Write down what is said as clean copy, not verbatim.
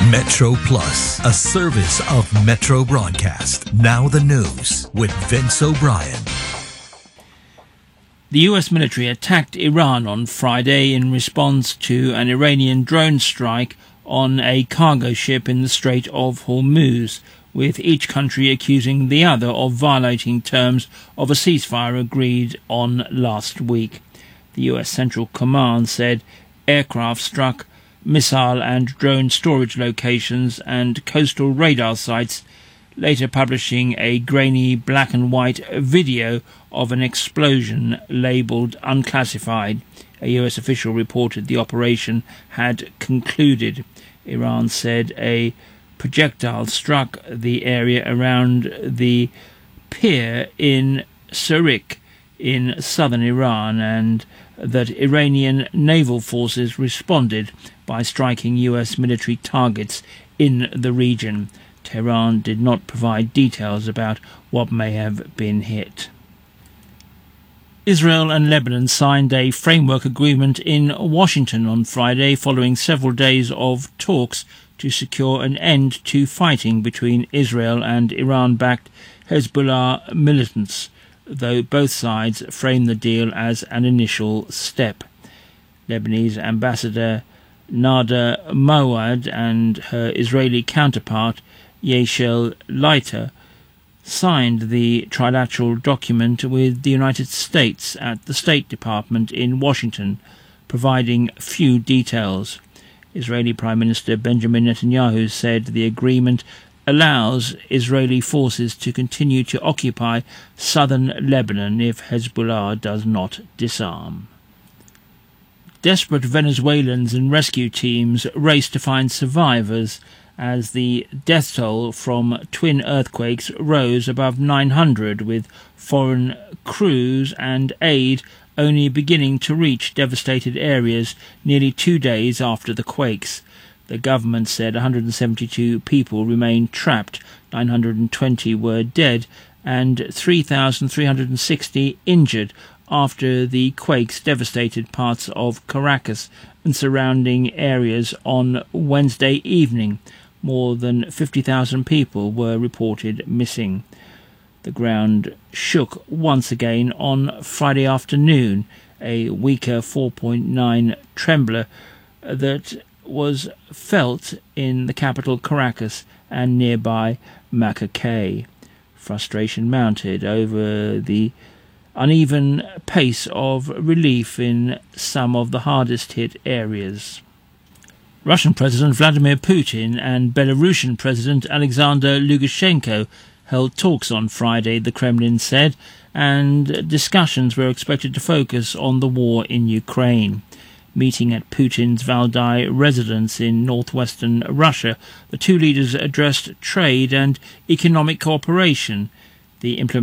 Metro Plus, a service of Metro Broadcast. Now the news with Vince O'Brien. The US military attacked Iran on Friday in response to an Iranian drone strike on a cargo ship in the Strait of Hormuz, with each country accusing the other of violating terms of a ceasefire agreed on last week. The US Central Command said aircraft struck missile and drone storage locations and coastal radar sites, later publishing a grainy black and white video of an explosion labelled unclassified. A US official reported the operation had concluded. Iran said a projectile struck the area around the pier in Surik in southern Iran, and that Iranian naval forces responded by striking US military targets in the region. Tehran did not provide details about what may have been hit. Israel and Lebanon signed a framework agreement in Washington on Friday following several days of talks to secure an end to fighting between Israel and Iran-backed Hezbollah militants, though both sides framed the deal as an initial step. Lebanese Ambassador Nada Mawad and her Israeli counterpart Yeshel Leiter signed the trilateral document with the United States at the State Department in Washington, providing few details. Israeli Prime Minister Benjamin Netanyahu said the agreement allows Israeli forces to continue to occupy southern Lebanon if Hezbollah does not disarm. Desperate Venezuelans and rescue teams race to find survivors as the death toll from twin earthquakes rose above 900, with foreign crews and aid only beginning to reach devastated areas nearly 2 days after the quakes. The government said 172 people remained trapped, 920 were dead, and 3,360 injured after the quakes devastated parts of Caracas and surrounding areas on Wednesday evening. More than 50,000 people were reported missing. The ground shook once again on Friday afternoon, a weaker 4.9 trembler that was felt in the capital Caracas and nearby Maracay. Frustration mounted over the uneven pace of relief in some of the hardest hit areas. Russian President Vladimir Putin and Belarusian President Alexander Lukashenko held talks on Friday, the Kremlin said, and discussions were expected to focus on the war in Ukraine. Meeting at Putin's Valdai residence in northwestern Russia, the two leaders addressed trade and economic cooperation, the implementation